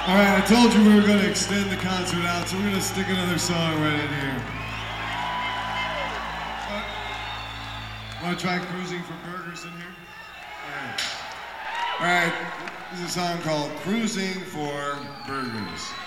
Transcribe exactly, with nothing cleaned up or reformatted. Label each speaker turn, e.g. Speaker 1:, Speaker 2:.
Speaker 1: All right, I told you we were going to extend the concert out, so we're going to stick another song right in here. Want to try Cruising for Burgers in here? All right. All right, this is a song called Cruising for Burgers.